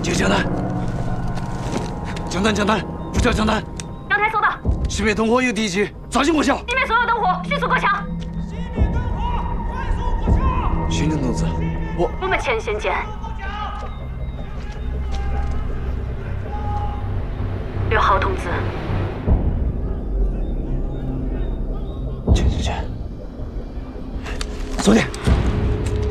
江南，江南，不叫江南。 阳台收到。 西北灯火有敌机，抓紧过桥。 西面所有灯火，迅速过桥。 新宁同志， 我们前线见。6号同志。 前，锁定。